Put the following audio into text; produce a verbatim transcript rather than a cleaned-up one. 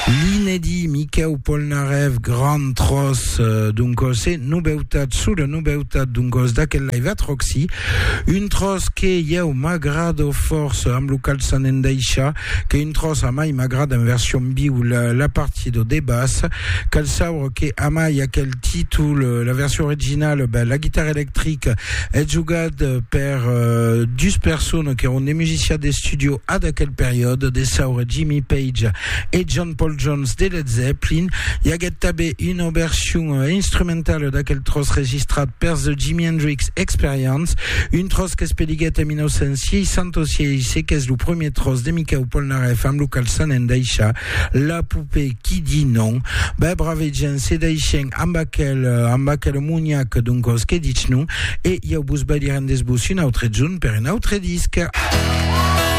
L'inédit Michael Polnareff Grand Tross euh, donc c'est Nubeutat sous le Nubeutat donc d'aquel live at Roxy une tross qui y a au Magrado Force am local Sanendaisha qui est une tross à mai Magrad en version bi ou la, la partie de débasse qu'elle sabre qui à mai à quel titre la version originale ben, la guitare électrique est jouée per euh, dus personnes qui ont des musiciens des studios à quelle période des saures Jimmy Page et John Paul Jones de Led Zeppelin. Il y a tabé une version euh, instrumentale d'aquel tross registrade per The Jimi Hendrix Experience, une tross qu'est spéligette en dix-neuf cent soixante-six, qu'est le premier tross de Michael Polnareff am local Sanendaisha, la poupée qui dit non. Ben brave gens, c'est d'aïchen ambakel ambakel mouniac donc ce que dit nous et il y a au bout de une autre zone per un autre disque.